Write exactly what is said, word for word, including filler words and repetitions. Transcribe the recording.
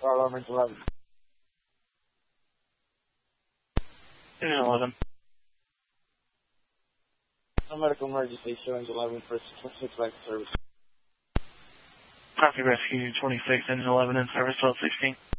Fire alarm engine eleven. Engine eleven. No medical emergency, show engine eleven for twenty-six back to service. Copy, rescue twenty-six, engine eleven in service, twelve sixteen.